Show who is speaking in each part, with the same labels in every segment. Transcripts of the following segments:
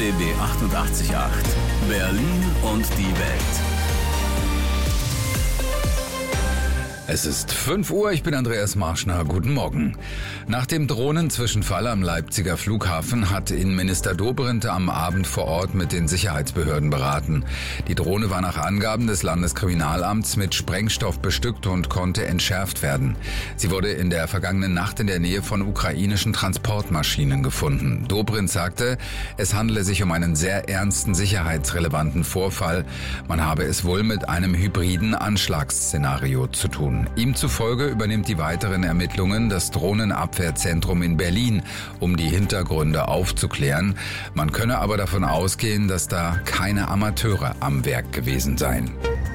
Speaker 1: RBB 88.8 Berlin und die Welt.
Speaker 2: Es ist 5 Uhr, ich bin Andreas Marschner, guten Morgen. Nach dem Drohnenzwischenfall am Leipziger Flughafen hat Innenminister Dobrindt am Abend vor Ort mit den Sicherheitsbehörden beraten. Die Drohne war nach Angaben des Landeskriminalamts mit Sprengstoff bestückt und konnte entschärft werden. Sie wurde in der vergangenen Nacht in der Nähe von ukrainischen Transportmaschinen gefunden. Dobrindt sagte, es handele sich um einen sehr ernsten sicherheitsrelevanten Vorfall. Man habe es wohl mit einem hybriden Anschlagsszenario zu tun. Ihm zufolge übernimmt die weiteren Ermittlungen das Drohnenabwehrzentrum in Berlin, um die Hintergründe aufzuklären. Man könne aber davon ausgehen, dass da keine Amateure am Werk gewesen seien.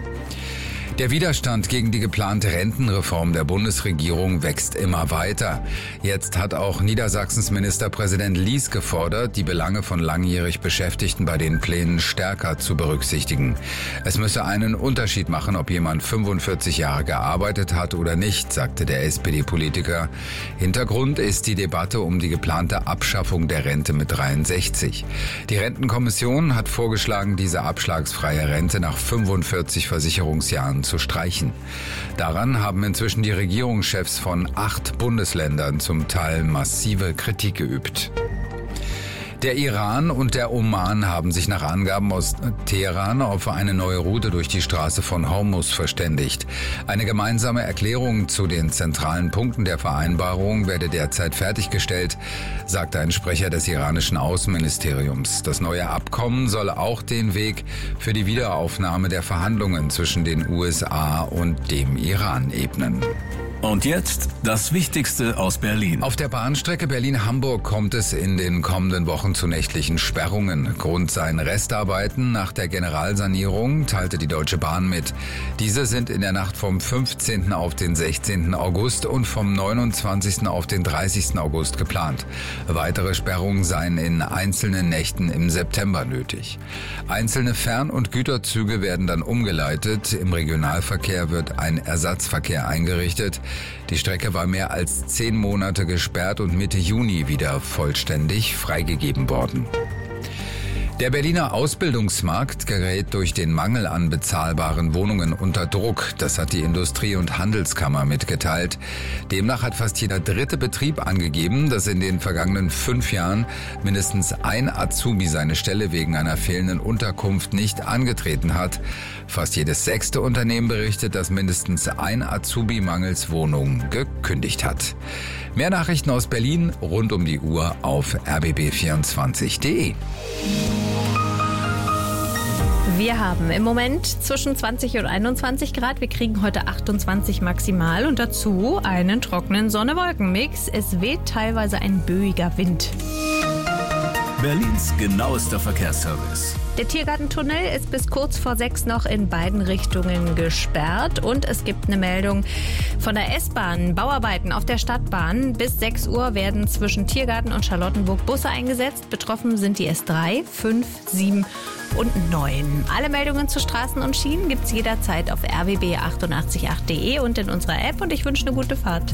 Speaker 2: Der Widerstand gegen die geplante Rentenreform der Bundesregierung wächst immer weiter. Jetzt hat auch Niedersachsens Ministerpräsident Lies gefordert, die Belange von langjährig Beschäftigten bei den Plänen stärker zu berücksichtigen. Es müsse einen Unterschied machen, ob jemand 45 Jahre gearbeitet hat oder nicht, sagte der SPD-Politiker. Hintergrund ist die Debatte um die geplante Abschaffung der Rente mit 63. Die Rentenkommission hat vorgeschlagen, diese abschlagsfreie Rente nach 45 Versicherungsjahren zu streichen. Daran haben inzwischen die Regierungschefs von 8 Bundesländern zum Teil massive Kritik geübt. Der Iran und der Oman haben sich nach Angaben aus Teheran auf eine neue Route durch die Straße von Hormuz verständigt. Eine gemeinsame Erklärung zu den zentralen Punkten der Vereinbarung werde derzeit fertiggestellt, sagte ein Sprecher des iranischen Außenministeriums. Das neue Abkommen soll auch den Weg für die Wiederaufnahme der Verhandlungen zwischen den USA und dem Iran ebnen.
Speaker 1: Und jetzt das Wichtigste aus Berlin.
Speaker 2: Auf der Bahnstrecke Berlin-Hamburg kommt es in den kommenden Wochen zu nächtlichen Sperrungen. Grund seien Restarbeiten nach der Generalsanierung, teilte die Deutsche Bahn mit. Diese sind in der Nacht vom 15. auf den 16. August und vom 29. auf den 30. August geplant. Weitere Sperrungen seien in einzelnen Nächten im September nötig. Einzelne Fern- und Güterzüge werden dann umgeleitet. Im Regionalverkehr wird ein Ersatzverkehr eingerichtet. Die Strecke war mehr als 10 Monate gesperrt und Mitte Juni wieder vollständig freigegeben worden. Der Berliner Ausbildungsmarkt gerät durch den Mangel an bezahlbaren Wohnungen unter Druck. Das hat die Industrie- und Handelskammer mitgeteilt. Demnach hat fast jeder 3. Betrieb angegeben, dass in den vergangenen 5 Jahren mindestens ein Azubi seine Stelle wegen einer fehlenden Unterkunft nicht angetreten hat. Fast jedes 6. Unternehmen berichtet, dass mindestens ein Azubi mangels Wohnung gekündigt hat. Mehr Nachrichten aus Berlin rund um die Uhr auf rbb24.de.
Speaker 3: Wir haben im Moment zwischen 20 und 21 Grad. Wir kriegen heute 28 maximal und dazu einen trockenen Sonne-Wolken-Mix. Es weht teilweise ein böiger Wind.
Speaker 1: Berlins genauester Verkehrsservice.
Speaker 3: Der Tiergartentunnel ist bis kurz vor 6 noch in beiden Richtungen gesperrt und es gibt eine Meldung von der S-Bahn. Bauarbeiten auf der Stadtbahn. Bis 6 Uhr werden zwischen Tiergarten und Charlottenburg Busse eingesetzt. Betroffen sind die S3, 5, 7 und 9. Alle Meldungen zu Straßen und Schienen gibt's jederzeit auf rbb888.de und in unserer App und ich wünsche eine gute Fahrt.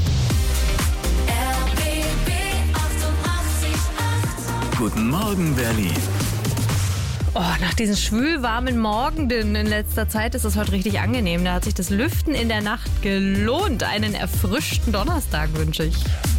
Speaker 1: Guten Morgen, Berlin.
Speaker 3: Oh, nach diesen schwülwarmen Morgenden in letzter Zeit ist es heute richtig angenehm. Da hat sich das Lüften in der Nacht gelohnt. Einen erfrischten Donnerstag wünsche ich.